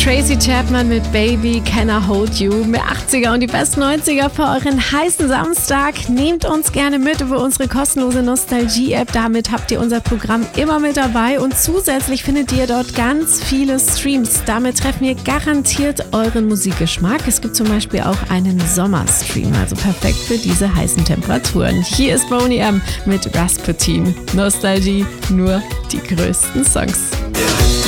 Tracy Chapman mit Baby Can I Hold You. Mehr 80er und die besten 90er für euren heißen Samstag. Nehmt uns gerne mit über unsere kostenlose Nostalgie-App. Damit habt ihr unser Programm immer mit dabei und zusätzlich findet ihr dort ganz viele Streams. Damit treffen wir garantiert euren Musikgeschmack. Es gibt zum Beispiel auch einen Sommerstream, also perfekt für diese heißen Temperaturen. Hier ist Boney M. mit Rasputin. Nostalgie, nur die größten Songs.